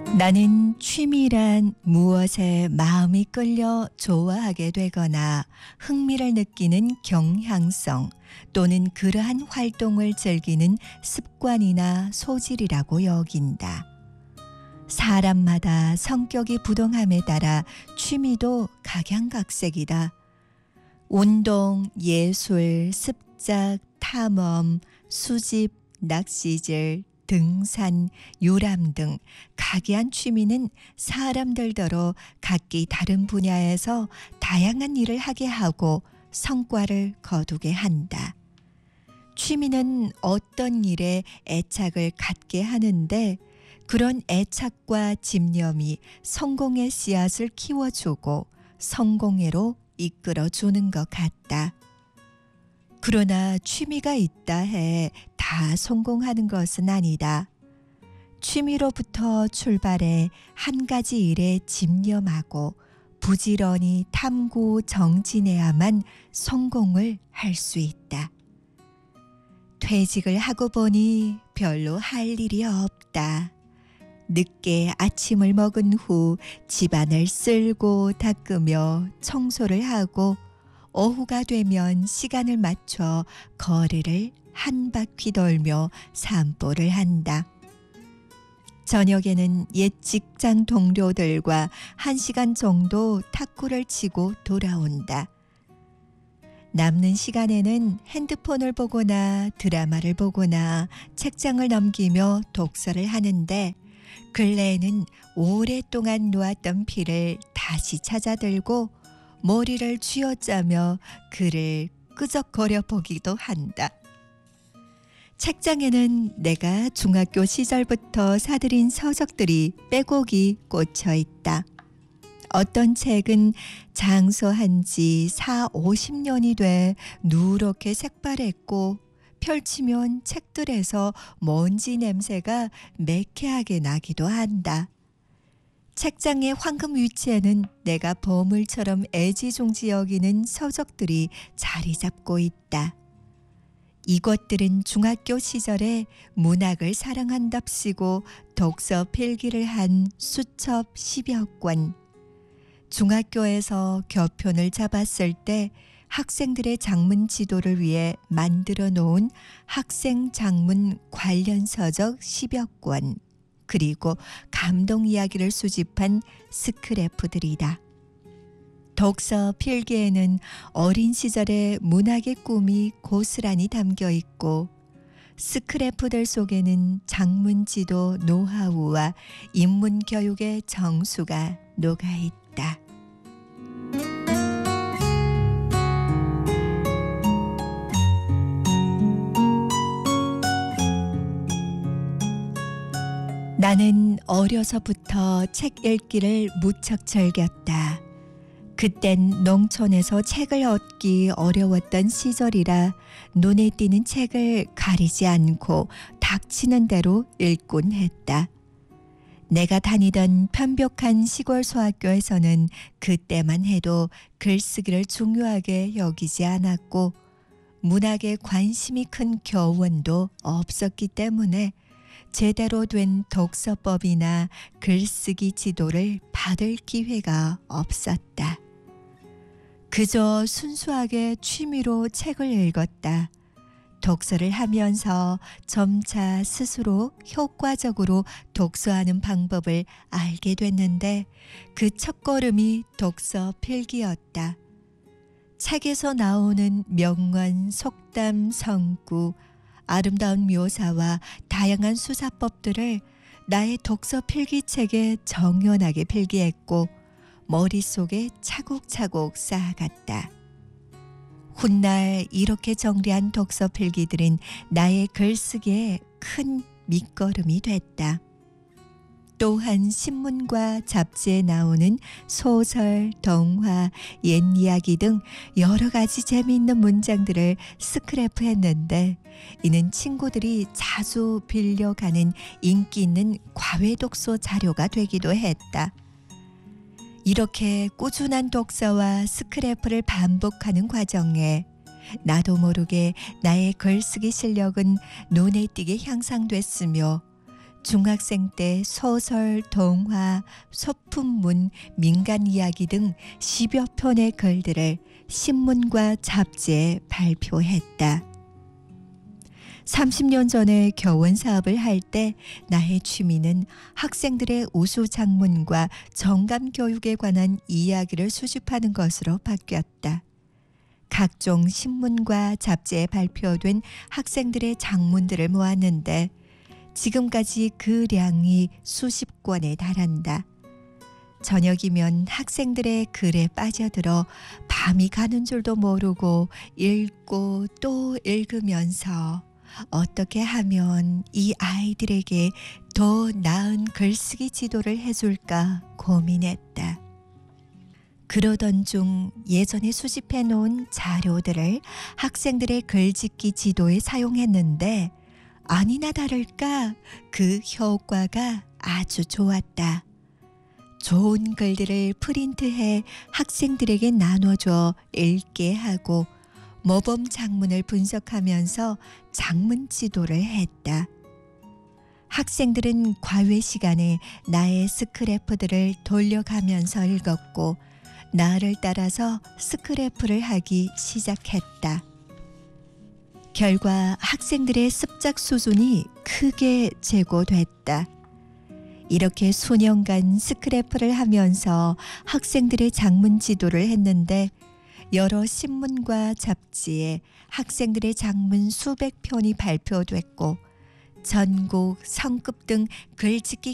나는 취미란 무엇에 마음이 끌려 좋아하게 되거나 흥미를 느끼는 경향성 또는 그러한 활동을 즐기는 습관이나 소질이라고 여긴다. 사람마다 성격이 부동함에 따라 취미도 각양각색이다. 운동, 예술, 습작, 탐험, 수집, 낚시질, 등산, 유람 등 각이한 취미는 사람들더러 각기 다른 분야에서 다양한 일을 하게 하고 성과를 거두게 한다. 취미는 어떤 일에 애착을 갖게 하는데 그런 애착과 집념이 성공의 씨앗을 키워주고 성공회로 이끌어주는 것 같다. 그러나 취미가 있다 해 다 성공하는 것은 아니다. 취미로부터 출발해 한 가지 일에 집념하고 부지런히 탐구 정진해야만 성공을 할 수 있다. 퇴직을 하고 보니 별로 할 일이 없다. 늦게 아침을 먹은 후 집안을 쓸고 닦으며 청소를 하고 오후가 되면 시간을 맞춰 거리를 한 바퀴 돌며散歩를 한다. 저녁에는 옛 직장 동료들과 1시간 정도 탁구를 치고 돌아온다. 남는 시간에는 핸드폰을 보거나 드라마를 보거나 책장을 넘기며 독서를 하는데 근래에는 오랫동안 놓았던 피를 다시 찾아들고 머리를 쥐어짜며 글을 끄적거려 보기도 한다. 책장에는 내가 중학교 시절부터 사들인 서적들이 빼곡히 꽂혀 있다. 어떤 책은 장서한 지 40-50년이 돼 누렇게 색발했고 펼치면 책들에서 먼지 냄새가 매캐하게 나기도 한다. 책장의 황금 위치에는 내가 보물처럼 애지중지 여기는 서적들이 자리 잡고 있다. 이것들은 중학교 시절에 문학을 사랑한답시고 독서 필기를 한 수첩 10여 권. 중학교에서 교편을 잡았을 때 학생들의 작문 지도를 위해 만들어 놓은 학생 작문 관련 서적 10여 권. 그리고 감동 이야기를 수집한 스크래프들이다. 독서 필기에는 어린 시절의 문학의 꿈이 고스란히 담겨 있고 스크래프들 속에는 작문지도 노하우와 인문교육의 정수가 녹아 있다. 나는 어려서부터 책 읽기를 무척 즐겼다. 그땐 농촌에서 책을 얻기 어려웠던 시절이라 눈에 띄는 책을 가리지 않고 닥치는 대로 읽곤 했다. 내가 다니던 편벽한 시골 소학교에서는 그때만 해도 글쓰기를 중요하게 여기지 않았고 문학에 관심이 큰 교원도 없었기 때문에 제대로 된 독서법이나 글쓰기 지도를 받을 기회가 없었다. 그저 순수하게 취미로 책을 읽었다. 독서를 하면서 점차 스스로 효과적으로 독서하는 방법을 알게 됐는데 그 첫걸음이 독서 필기였다. 책에서 나오는 명언, 속담, 성구, 아름다운 묘사와 다양한 수사법들을 나의 독서 필기책에 정연하게 필기했고 머릿속에 차곡차곡 쌓아갔다. 훗날 이렇게 정리한 독서 필기들은 나의 글쓰기에 큰 밑거름이 됐다. 또한 신문과 잡지에 나오는 소설, 동화, 옛 이야기 등 여러 가지 재미있는 문장들을 스크래프했는데 이는 친구들이 자주 빌려가는 인기 있는 과외독서 자료가 되기도 했다. 이렇게 꾸준한 독서와 스크래프를 반복하는 과정에 나도 모르게 나의 글쓰기 실력은 눈에 띄게 향상됐으며 중학생 때 소설, 동화, 소품문, 민간 이야기 등 10여 편의 글들을 신문과 잡지에 발표했다. 30년 전에 교원 사업을 할 때 나의 취미는 학생들의 우수 작문과 정감 교육에 관한 이야기를 수집하는 것으로 바뀌었다. 각종 신문과 잡지에 발표된 학생들의 작문들을 모았는데 지금까지 그 량이 수십 권에 달한다. 저녁이면 학생들의 글에 빠져들어 밤이 가는 줄도 모르고 읽고 또 읽으면서 어떻게 하면 이 아이들에게 더 나은 글쓰기 지도를 해줄까 고민했다. 그러던 중 예전에 수집해 놓은 자료들을 학생들의 글짓기 지도에 사용했는데 아니나 다를까 그 효과가 아주 좋았다. 좋은 글들을 프린트해 학생들에게 나눠줘 읽게 하고 모범 작문을 분석하면서 작문 지도를 했다. 학생들은 과외 시간에 나의 스크래프들을 돌려가면서 읽었고 나를 따라서 스크래프를 하기 시작했다. 결과 학생들의 습작 수준이 크게 제고됐다. 이렇게 수년간 스크래프를 하면서 학생들의 작문 지도를 했는데 여러 신문과 잡지에 학생들의 작문 수백 편이 발표됐고 전국, 성급 등 글짓기